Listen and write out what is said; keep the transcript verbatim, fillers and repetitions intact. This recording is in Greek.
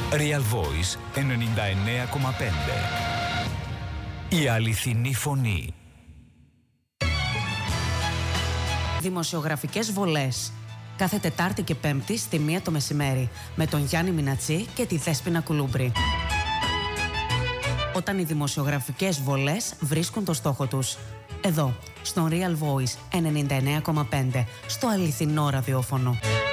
Real Voice ενενήντα εννέα κόμμα πέντε. Η αληθινή φωνή. Δημοσιογραφικές βολές. Κάθε Τετάρτη και Πέμπτη στη μία το μεσημέρι με τον Γιάννη Μινατσί και τη Δέσποινα Κουλούμπρη. Όταν οι δημοσιογραφικές βολές βρίσκουν το στόχο τους. Εδώ, στο Real Voice ενενήντα εννέα κόμμα πέντε, στο αληθινό ραδιόφωνο.